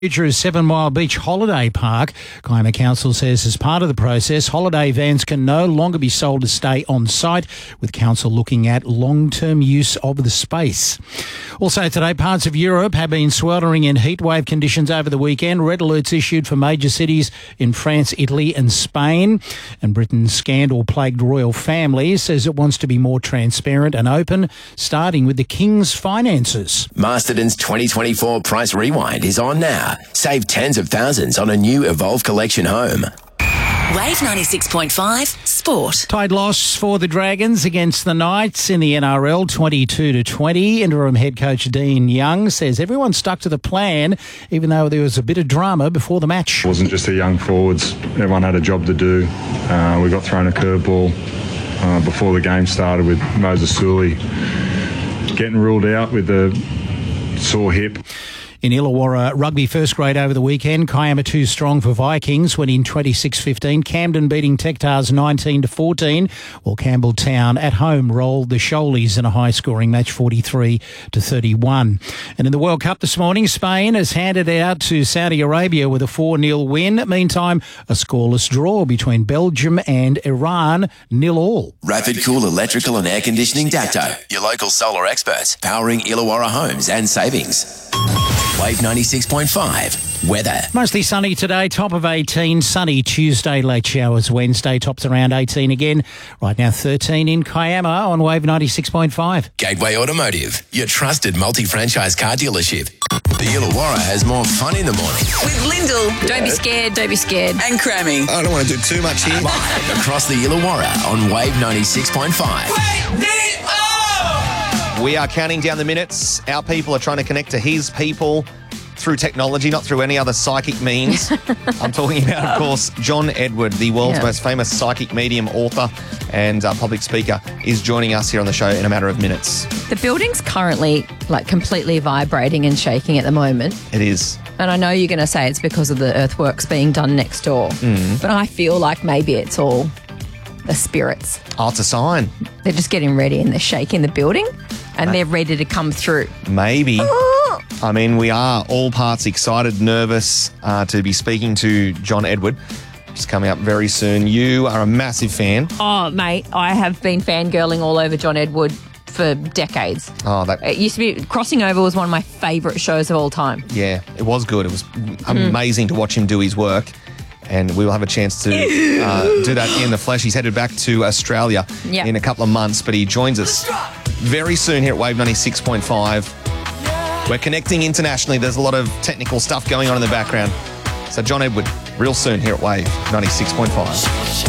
Future is 7 Mile Beach Holiday Park. Kiama Council says as part of the process, holiday vans can no longer be sold to stay on site, with Council looking at long-term use of the space. Also today, parts of Europe have been sweltering in heatwave conditions over the weekend. Red alerts issued for major cities in France, Italy and Spain. And Britain's scandal-plagued royal family says it wants to be more transparent and open, starting with the King's finances. Masterton's 2024 Price Rewind is on now. Save tens of thousands on a new Evolve Collection home. Wave 96.5 Sport. Tight loss for the Dragons against the Knights in the NRL, 22-20. Interim head coach Dean Young says everyone stuck to the plan, even though there was a bit of drama before the match. It wasn't just the young forwards. Everyone had a job to do. We got thrown a curveball before the game started with Moses Sully getting ruled out with a sore hip. In Illawarra rugby first grade over the weekend, Kiama too strong for Vikings, winning 26-15. Camden beating Tectars 19-14, while Campbelltown at home rolled the Shoalies in a high-scoring match 43-31. And in the World Cup this morning, Spain has handed it out to Saudi Arabia with a 4-0 win. Meantime, a scoreless draw between Belgium and Iran, 0-0. Rapid Cool Electrical and Air Conditioning Dacto, your local solar experts, powering Illawarra homes and savings. Wave 96.5. Weather. Mostly sunny today, top of 18. Sunny Tuesday, late showers Wednesday, tops around 18 again. Right now 13 in Kiama on Wave 96.5. Gateway Automotive, your trusted multi-franchise car dealership. The Illawarra has more fun in the morning. With Lyndall. Don't be scared, don't be scared. And Crammy. I don't want to do too much here. Live across the Illawarra on Wave 96.5. We are counting down the minutes. Our people are trying to connect to his people through technology, not through any other psychic means. I'm talking about, of course, John Edward, the world's most famous psychic medium, author and public speaker, is joining us here on the show in a matter of minutes. The building's currently completely vibrating and shaking at the moment. It is. And I know you're going to say it's because of the earthworks being done next door. But I feel like maybe it's all the spirits. Oh, it's a sign. They're just getting ready and they're shaking the building and they're ready to come through. Maybe. I mean, we are all parts excited, nervous to be speaking to John Edward. Just coming up very soon. You are a massive fan. Oh, mate, I have been fangirling all over John Edward for decades. Oh, that It used to be, Crossing Over was one of my favourite shows of all time. Yeah, it was good. It was amazing to watch him do his work. And we will have a chance to do that in the flesh. He's headed back to Australia in a couple of months, but he joins us very soon here at Wave 96.5. We're connecting internationally. There's a lot of technical stuff going on in the background. So John Edward, real soon here at Wave 96.5.